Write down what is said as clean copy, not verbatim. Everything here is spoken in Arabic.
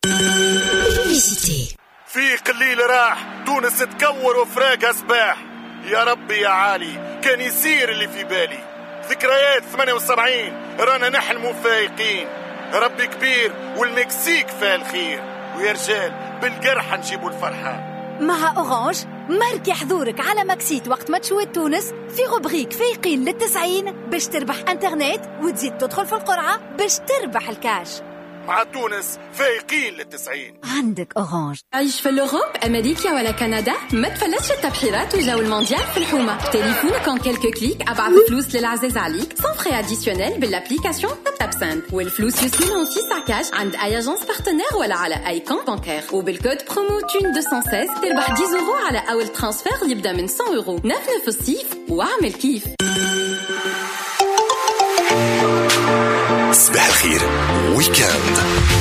في قليل راح تونس تكور وفراقها سباح. يا ربي يا عالي كان يصير اللي في بالي. ذكريات 78 رانا نحلموا فايقين. ربي كبير والمكسيك فيها الخير. ويا رجال بالقرحة نجيبوا الفرحة. مع أورانج ماركي حضورك على مكسيت وقت ما تشوي تونس في غبريك فايقين لل90 باش تربح انترنت وتزيد تدخل في القرعة باش تربح الكاش. مع تونس فايقين لل90. عندك أورانج. عيش في الأوروب أمريكا ولا كندا ما تفلتش التبحيرات وجو المونديال في الحومة. تليفونك en quelques clics أبعث فلوس للعزيز عليك sans frais additionnels بالابليكاسيون تاب سند. والفلوس يوصلون في ساكاج عند أي أجنس بارتنير ولا على أي كونت بانكير. وبالكود برومو تون 216 تربح 10 يورو على أول ترانسفير يبدأ من 100 يورو. 99 الصيف واعمل كيف. صباح الخير ويكاند.